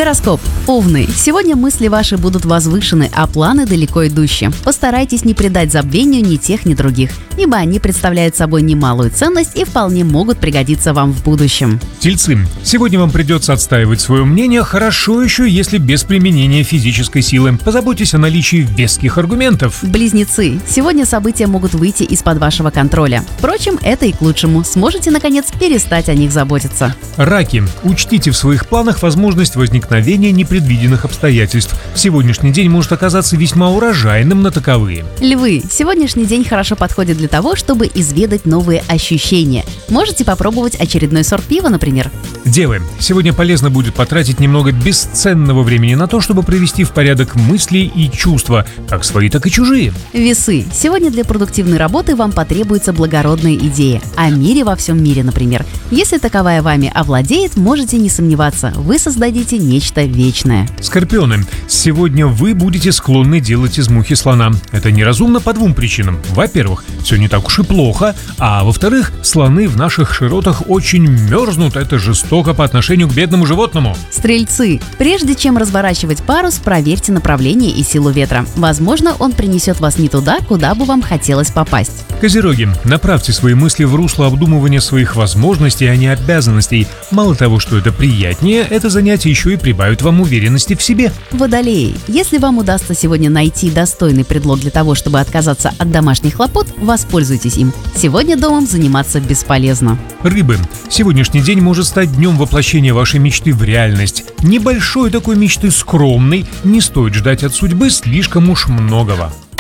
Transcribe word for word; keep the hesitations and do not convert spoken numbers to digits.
Гороскоп. Овны. Сегодня мысли ваши будут возвышены, а планы далеко идущие. Постарайтесь не придать забвению ни тех, ни других, ибо они представляют собой немалую ценность и вполне могут пригодиться вам в будущем. Тельцы. Сегодня вам придется отстаивать свое мнение, хорошо еще, если без применения физической силы. Позаботьтесь о наличии веских аргументов. Близнецы. Сегодня события могут выйти из-под вашего контроля. Впрочем, это и к лучшему. Сможете, наконец, перестать о них заботиться. Раки. Учтите в своих планах возможность возникновения непредвиденных обстоятельств. Сегодняшний день может оказаться весьма урожайным на таковые. Львы. Сегодняшний день хорошо подходит для того, чтобы изведать новые ощущения. Можете попробовать очередной сорт пива, например. Девы. Сегодня полезно будет потратить немного бесценного времени на то, чтобы привести в порядок мысли и чувства, как свои, так и чужие. Весы. Сегодня для продуктивной работы вам потребуется благородная идея. О мире во всем мире, например. Если таковая вами овладеет, можете не сомневаться, вы создадите нечто вечное. Скорпионы. Сегодня вы будете склонны делать из мухи слона. Это неразумно по двум причинам. Во-первых, все не так уж и плохо, а во-вторых, слоны в наших широтах очень мерзнут. Это жестоко по отношению к бедному животному. Стрельцы. Прежде чем разворачивать парус, проверьте направление и силу ветра. Возможно, он принесет вас не туда, куда бы вам хотелось попасть. Козероги. Направьте свои мысли в русло обдумывания своих возможностей, а не обязанностей. Мало того, что это приятнее, это занятие еще и прибавит вам уверенности в себе. Водолеи. Если вам удастся сегодня найти достойный предлог для того, чтобы отказаться от домашних хлопот, воспользуйтесь им. Сегодня домом заниматься бесполезно. Рыбы. Сегодняшний день может стать днем воплощения вашей мечты в реальность. Небольшой такой мечты, скромной, не стоит ждать от судьбы слишком уж многого.